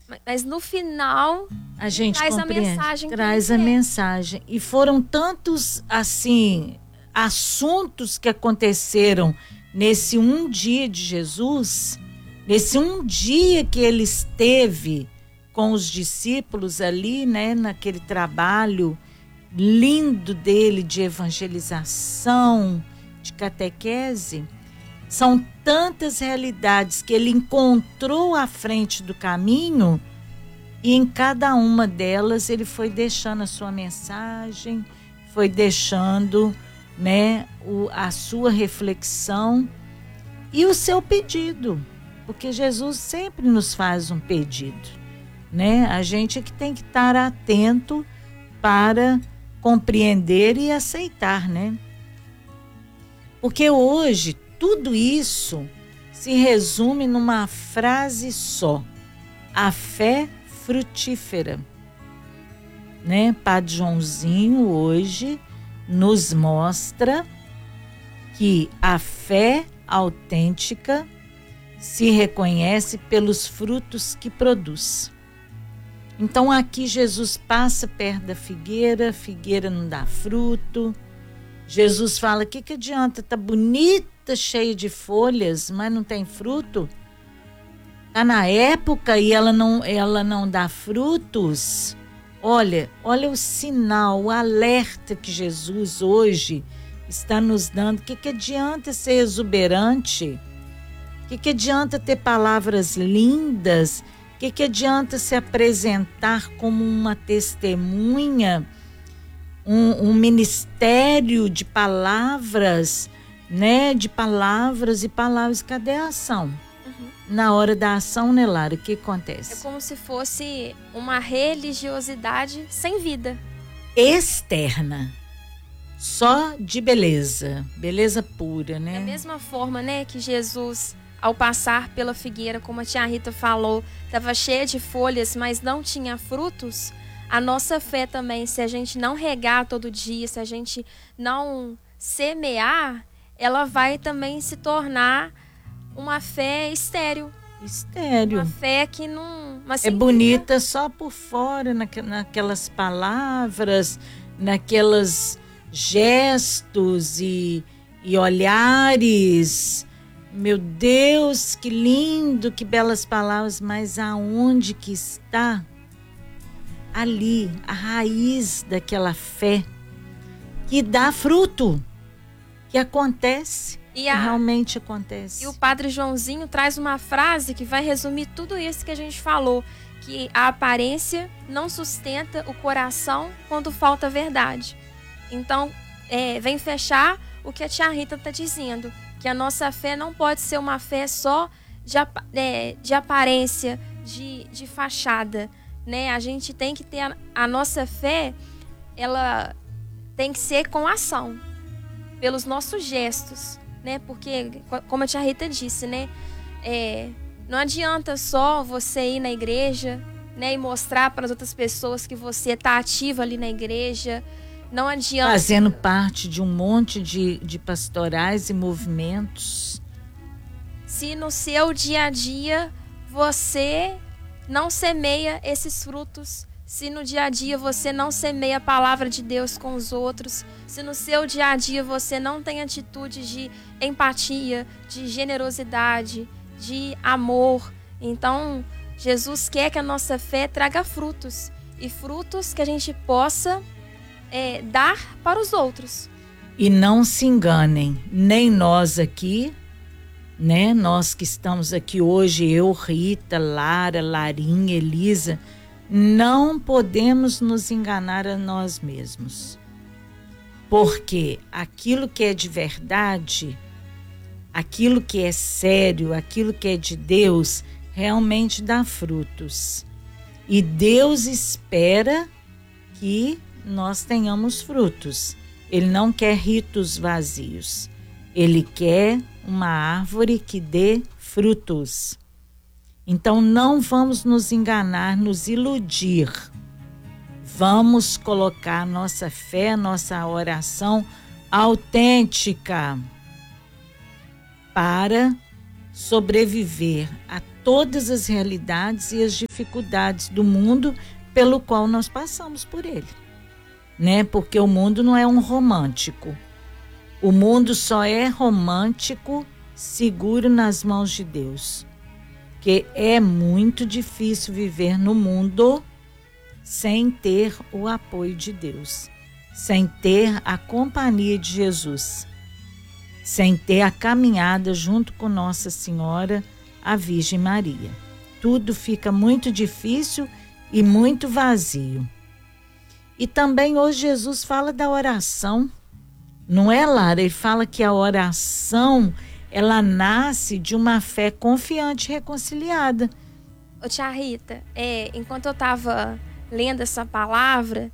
Mas no final a gente traz compreende, a mensagem. Traz a mensagem. E foram tantos, assim, assuntos que aconteceram nesse um dia de Jesus, nesse um dia que ele esteve com os discípulos ali, né, naquele trabalho lindo dele de evangelização, de catequese. São tantas realidades que ele encontrou à frente do caminho, e em cada uma delas ele foi deixando a sua mensagem, foi deixando, né, a sua reflexão e o seu pedido, porque Jesus sempre nos faz um pedido, né? A gente é que tem que estar atento para compreender e aceitar, né? Porque hoje tudo isso se resume numa frase só: a fé frutífera, né? Padre Joãozinho hoje nos mostra que a fé autêntica se reconhece pelos frutos que produz. Então aqui Jesus passa perto da figueira, a figueira não dá fruto. Jesus fala: que adianta? Tá bonita, cheia de folhas, mas não tem fruto? Tá na época e ela não dá frutos? Olha o sinal, o alerta que Jesus hoje está nos dando. Que adianta ser exuberante? Que adianta ter palavras lindas? Que adianta se apresentar como uma testemunha, um ministério de palavras, né? De palavras e palavras. Cadê a ação? Na hora da ação, né, Lara, o que acontece? É como se fosse uma religiosidade sem vida. Externa. Só de beleza. Beleza pura, né? Da mesma forma, né, que Jesus, ao passar pela figueira, como a tia Rita falou, estava cheia de folhas, mas não tinha frutos. A nossa fé também, se a gente não regar todo dia, se a gente não semear, ela vai também se tornar uma fé estéril. Estéril. Uma fé que não... É bonita só por fora, naquelas palavras, naqueles gestos e olhares. Meu Deus, que lindo, que belas palavras, mas aonde que está ali a raiz daquela fé que dá fruto, que acontece? Realmente acontece. E o Padre Joãozinho traz uma frase que vai resumir tudo isso que a gente falou, que a aparência não sustenta o coração quando falta verdade. Então, vem fechar o que a tia Rita está dizendo, que a nossa fé não pode ser uma fé só de aparência, de fachada, né? A gente tem que ter a nossa fé, ela tem que ser com ação, pelos nossos gestos, né? Porque, como a tia Rita disse, né? Não adianta só você ir na igreja, né, e mostrar para as outras pessoas que você está ativa ali na igreja. Não adianta. Fazendo parte de um monte de pastorais e movimentos. Se no seu dia a dia você não semeia esses frutos, se no dia a dia você não semeia a palavra de Deus com os outros, se no seu dia a dia você não tem atitude de empatia, de generosidade, de amor, então Jesus quer que a nossa fé traga frutos, e frutos que a gente possa dar para os outros. E não se enganem, nem nós aqui, né? Nós que estamos aqui hoje, eu, Rita, Lara, Larinha, Elisa, não podemos nos enganar a nós mesmos. Porque aquilo que é de verdade, aquilo que é sério, aquilo que é de Deus, realmente dá frutos. E Deus espera que nós tenhamos frutos. Ele não quer ritos vazios. Ele quer uma árvore que dê frutos. Então não vamos nos enganar, nos iludir. Vamos colocar nossa fé, nossa oração autêntica para sobreviver a todas as realidades e as dificuldades do mundo pelo qual nós passamos por ele, né? Porque o mundo não é um romântico. O mundo só é romântico seguro nas mãos de Deus. Porque é muito difícil viver no mundo sem ter o apoio de Deus, sem ter a companhia de Jesus, sem ter a caminhada junto com Nossa Senhora, a Virgem Maria. Tudo fica muito difícil e muito vazio. E também hoje Jesus fala da oração, não é, Lara? Ele fala que a oração, ela nasce de uma fé confiante e reconciliada. Ô, tia Rita, enquanto eu estava lendo essa palavra,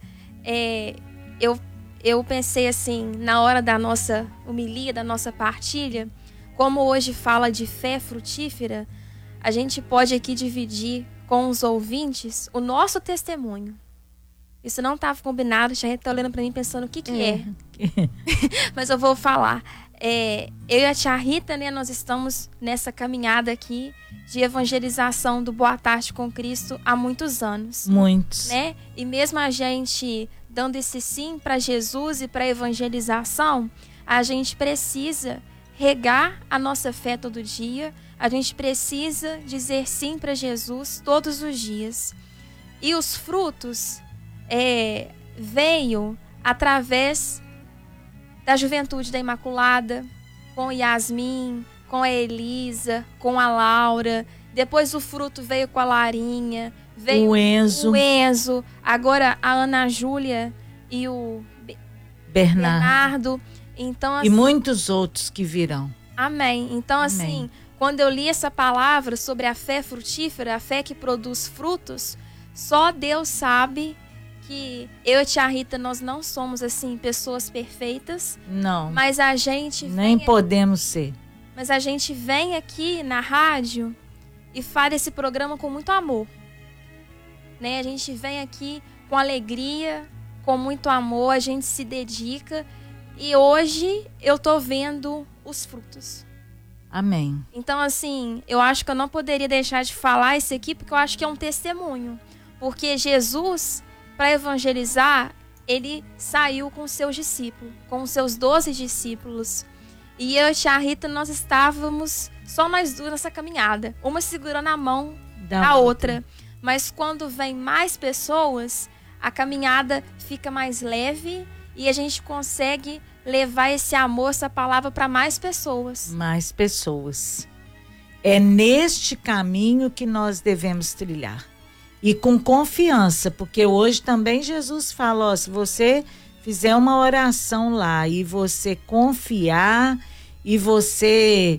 eu pensei assim, na hora da nossa homilia, da nossa partilha, como hoje fala de fé frutífera, a gente pode aqui dividir com os ouvintes o nosso testemunho. Isso não estava combinado, a tia Rita está olhando para mim pensando o que é. Mas eu vou falar. Eu e a tia Rita, né, nós estamos nessa caminhada aqui de evangelização do Boa Tarde com Cristo há muitos anos. Muitos. Né? E mesmo a gente dando esse sim para Jesus e para a evangelização, a gente precisa regar a nossa fé todo dia, a gente precisa dizer sim para Jesus todos os dias. E os frutos veio através da Juventude da Imaculada, com Yasmin, com a Elisa, com a Laura. Depois o fruto veio com a Larinha, veio o Enzo, agora a Ana Júlia e o Bernardo. Então, assim, e muitos outros que virão. Amém. Então, Amém. Assim, quando eu li essa palavra sobre a fé frutífera, a fé que produz frutos, só Deus sabe que eu e a tia Rita, nós não somos, assim, pessoas perfeitas. Não. Mas a gente nem podemos ser. Mas a gente vem aqui na rádio e faz esse programa com muito amor. Né? A gente vem aqui com alegria, com muito amor, a gente se dedica. E hoje eu tô vendo os frutos. Amém. Então, assim, eu acho que eu não poderia deixar de falar isso aqui, porque eu acho que é um testemunho. Porque Jesus, para evangelizar, ele saiu com os seus discípulos, com os seus 12 discípulos. E eu e a tia Rita, nós estávamos só nós duas nessa caminhada, uma segurando a mão da outra. Mas quando vem mais pessoas, a caminhada fica mais leve e a gente consegue levar esse amor, essa palavra para mais pessoas. Mais pessoas. É neste caminho que nós devemos trilhar. E com confiança, porque hoje também Jesus fala, ó, se você fizer uma oração lá e você confiar e você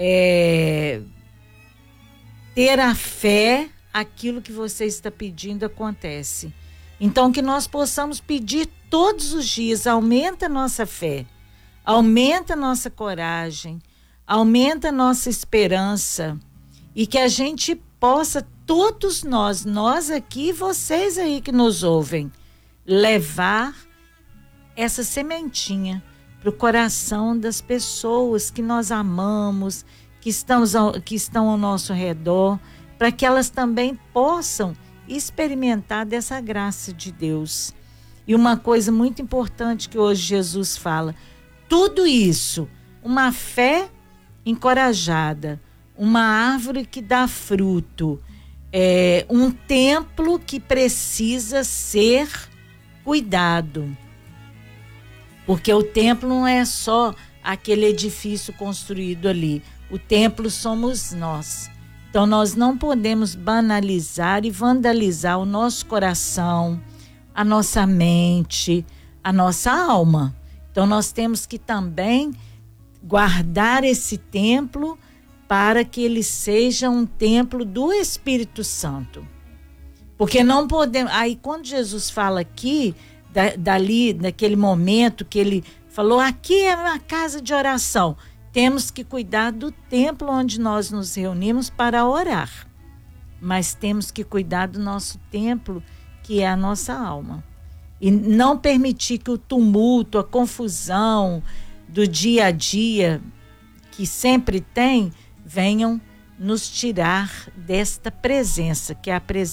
ter a fé, aquilo que você está pedindo acontece. Então que nós possamos pedir todos os dias, aumenta a nossa fé, aumenta a nossa coragem, aumenta a nossa esperança e que a gente possa, todos nós aqui, vocês aí que nos ouvem, levar essa sementinha para o coração das pessoas que nós amamos, que estão ao nosso redor, para que elas também possam experimentar dessa graça de Deus. E uma coisa muito importante que hoje Jesus fala, tudo isso, uma fé encorajada, uma árvore que dá fruto, um templo que precisa ser cuidado. Porque o templo não é só aquele edifício construído ali. O templo somos nós. Então nós não podemos banalizar e vandalizar o nosso coração, a nossa mente, a nossa alma. Então nós temos que também guardar esse templo para que ele seja um templo do Espírito Santo. Porque não podemos... Aí quando Jesus fala aqui, daquele momento que ele falou, aqui é uma casa de oração, temos que cuidar do templo onde nós nos reunimos para orar. Mas temos que cuidar do nosso templo, que é a nossa alma. E não permitir que o tumulto, a confusão do dia a dia, que sempre tem, venham nos tirar desta presença, que é a presença